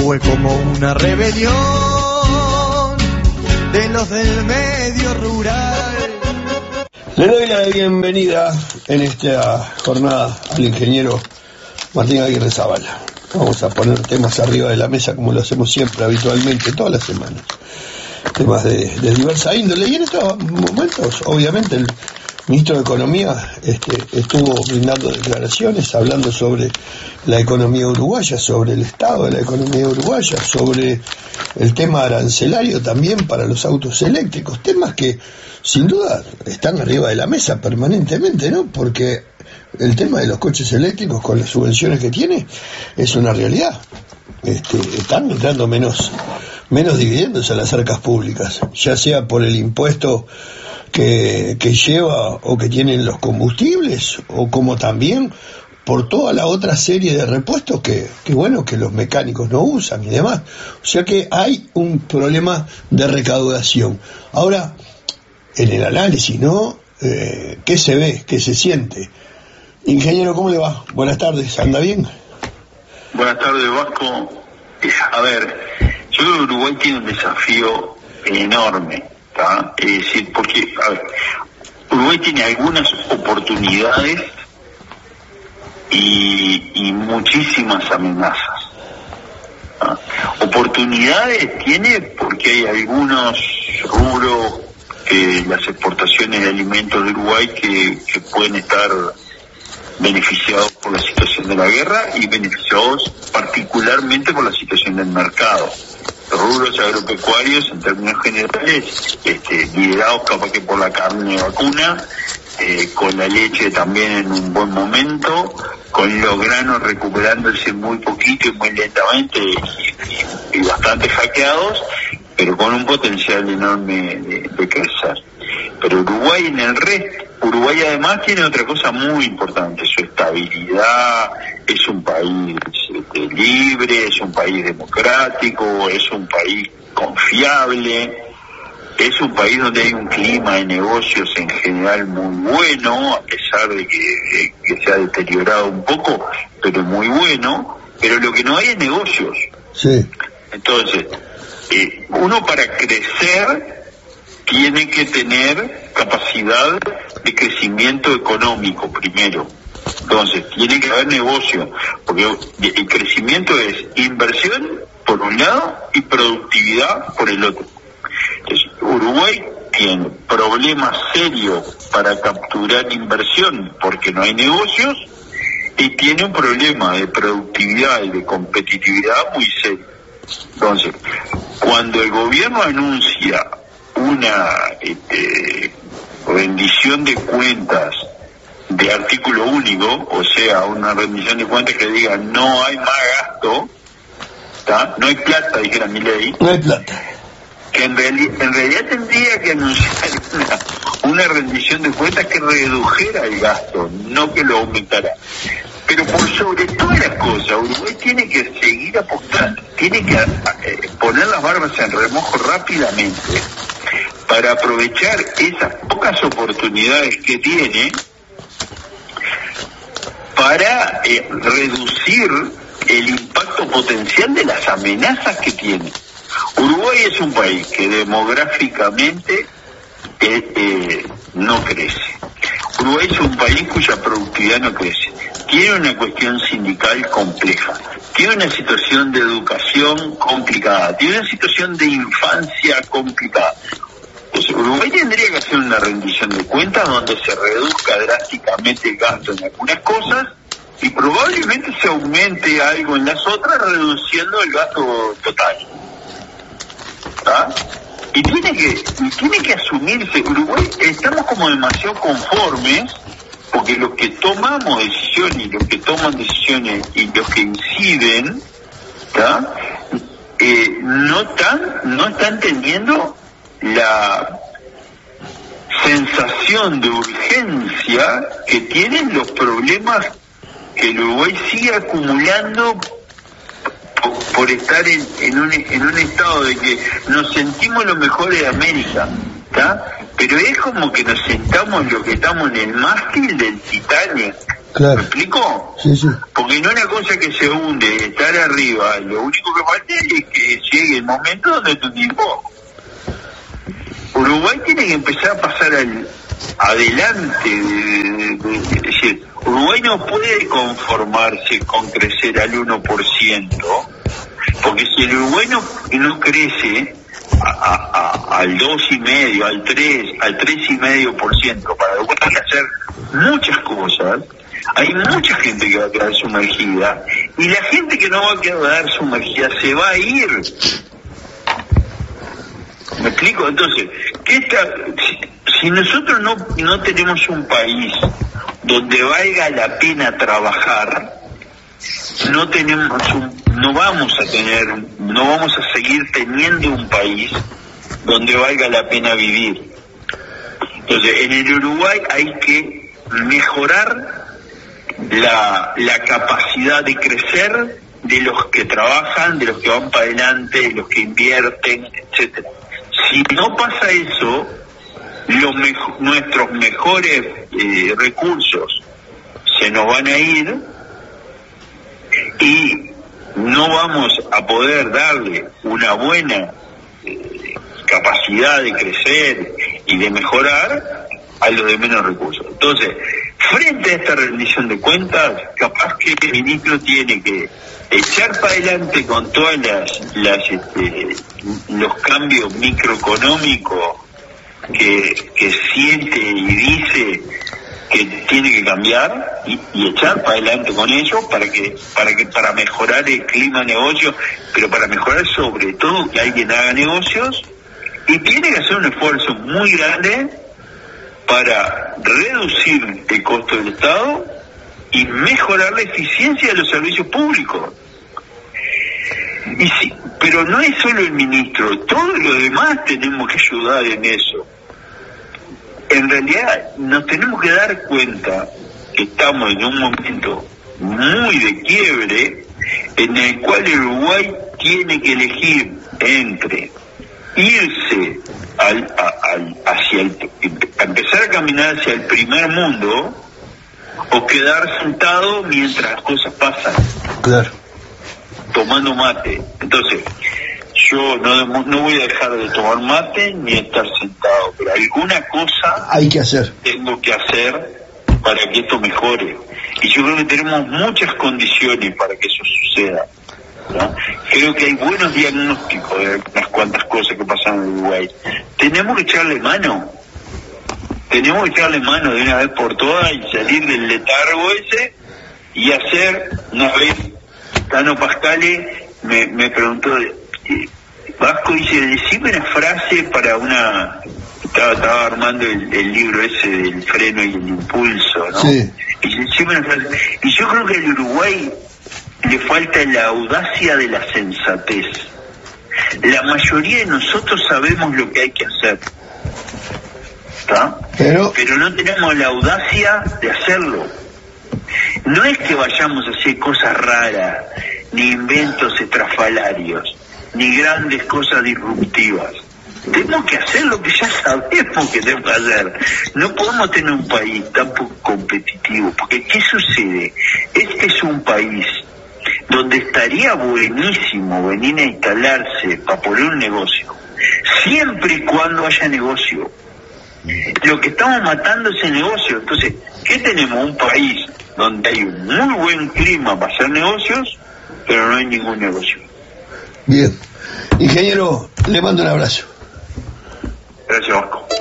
Fue como una rebelión de los del medio rural. Le doy la bienvenida en esta jornada al ingeniero Martín Aguirre Zavala. Vamos a poner temas arriba de la mesa como lo hacemos siempre, habitualmente, todas las semanas. Temas de diversa índole. Y en estos momentos, obviamente, el ministro de Economía estuvo brindando declaraciones, hablando sobre la economía uruguaya, sobre el estado de la economía uruguaya, sobre el tema arancelario también para los autos eléctricos, temas que sin duda están arriba de la mesa permanentemente, ¿no? Porque el tema de los coches eléctricos con las subvenciones que tiene es una realidad. Están entrando menos dividendos a las arcas públicas, ya sea por el impuesto que lleva o que tienen los combustibles, o como también por toda la otra serie de repuestos que los mecánicos no usan y demás. O sea que hay un problema de recaudación. Ahora, en el análisis, ¿no? ¿Qué se ve? ¿Qué se siente? Ingeniero, ¿cómo le va? Buenas tardes, ¿anda bien? Buenas tardes, Vasco. A ver, yo creo que Uruguay tiene un desafío enorme, ¿tá? Es decir, porque, a ver, Uruguay tiene algunas oportunidades y muchísimas amenazas. ¿Tá? Oportunidades tiene porque hay algunos rubros, las exportaciones de alimentos de Uruguay que pueden estar beneficiados por la situación de la guerra y beneficiados particularmente por la situación del mercado. Los rubros agropecuarios, en términos generales, liderados capaz que por la carne vacuna, con la leche también en un buen momento, con los granos recuperándose muy poquito y muy lentamente y bastante hackeados, pero con un potencial enorme de crecer. Pero Uruguay Uruguay además tiene otra cosa muy importante, su estabilidad. Es un país libre, es un país democrático, es un país confiable, es un país donde hay un clima de negocios en general muy bueno, a pesar de que se ha deteriorado un poco, pero muy bueno. Pero lo que no hay es negocios. Sí. Entonces, uno para crecer tiene que tener capacidad de crecimiento económico primero. Entonces, tiene que haber negocio, porque el crecimiento es inversión por un lado y productividad por el otro. Entonces, Uruguay tiene problemas serios para capturar inversión porque no hay negocios, y tiene un problema de productividad y de competitividad muy serio. Entonces, cuando el gobierno anuncia una rendición de cuentas de artículo único, o sea, una rendición de cuentas que diga no hay más gasto, ¿tá? No hay plata, dijera mi ley. No hay plata. Que en realidad tendría que anunciar una rendición de cuentas que redujera el gasto, no que lo aumentara. Pero por sobre todas las cosas, Uruguay tiene que seguir apostando, tiene que poner las barbas en remojo rápidamente para aprovechar esas pocas oportunidades que tiene para reducir el impacto potencial de las amenazas que tiene. Uruguay es un país que demográficamente no crece. Uruguay es un país cuya productividad no crece. Tiene una cuestión sindical compleja. Tiene una situación de educación complicada. Tiene una situación de infancia complicada. Entonces, Uruguay tendría que hacer una rendición de cuentas donde se reduzca drásticamente el gasto en algunas cosas y probablemente se aumente algo en las otras, reduciendo el gasto total. ¿Ah? Y tiene que asumirse. Uruguay, estamos como demasiado conformes, porque los que tomamos decisiones y los que toman decisiones y los que inciden, ¿tá? No están teniendo la sensación de urgencia que tienen los problemas que el Uruguay sigue acumulando por estar en un estado de que nos sentimos los mejores de América, ¿tá? Pero es como que nos sentamos lo que estamos en el mástil del Titanic, Claro. ¿Me explico? Sí, sí. Porque no es una cosa que se hunde, estar arriba, lo único que falta es que llegue el momento donde tu tipo. Uruguay tiene que empezar a pasar adelante, es decir, Uruguay no puede conformarse con crecer al 1%, porque si el Uruguay no crece al 2,5%, al 3%, al 3,5%, para lo cual hay que hacer muchas cosas, hay mucha gente que va a quedar sumergida, y la gente que no va a quedar sumergida se va a ir. ¿Me explico? Entonces, si nosotros no tenemos un país donde valga la pena trabajar, no vamos a seguir teniendo un país donde valga la pena vivir. Entonces, en el Uruguay hay que mejorar la capacidad de crecer de los que trabajan, de los que van para adelante, de los que invierten, etcétera. Si no pasa eso, nuestros mejores recursos se nos van a ir y no vamos a poder darle una buena capacidad de crecer y de mejorar a los de menos recursos. Entonces, frente a esta rendición de cuentas, capaz que el ministro tiene que echar para adelante con todas los cambios microeconómicos que siente y dice que tiene que cambiar y echar para adelante con ello para mejorar el clima de negocio, pero para mejorar sobre todo que alguien haga negocios, y tiene que hacer un esfuerzo muy grande para reducir el costo del Estado y mejorar la eficiencia de los servicios públicos. Pero no es solo el ministro, todos los demás tenemos que ayudar en eso. En realidad nos tenemos que dar cuenta que estamos en un momento muy de quiebre en el cual el Uruguay tiene que elegir entre irse a empezar a caminar hacia el primer mundo o quedar sentado mientras las cosas pasan. Claro. Tomando mate. Entonces, yo no voy a dejar de tomar mate ni estar sentado, pero alguna cosa hay que hacer. Tengo que hacer para que esto mejore. Y yo creo que tenemos muchas condiciones para que eso suceda, ¿no? Creo que hay buenos diagnósticos de unas cuantas cosas que pasan en Uruguay. Tenemos que echarle mano de una vez por todas y salir del letargo ese y hacer. Una vez Tano Pascale me preguntó, Vasco, dice, decime una frase para una... Estaba armando el libro ese del freno y el impulso, ¿no? Sí. Y decime una frase. Y yo creo que al Uruguay le falta la audacia de la sensatez. La mayoría de nosotros sabemos lo que hay que hacer, ¿está? Pero no tenemos la audacia de hacerlo. No es que vayamos a hacer cosas raras, ni inventos estrafalarios, ni grandes cosas disruptivas. Tenemos que hacer lo que ya sabemos que tenemos que hacer. No podemos tener un país tan poco competitivo, porque ¿qué sucede? Este es un país donde estaría buenísimo venir a instalarse para poner un negocio, siempre y cuando haya negocio. Lo que estamos matando es el negocio. Entonces, ¿qué tenemos? Un país donde hay un muy buen clima para hacer negocios, pero no hay ningún negocio. Bien. Ingeniero, le mando un abrazo. Gracias, Vasco.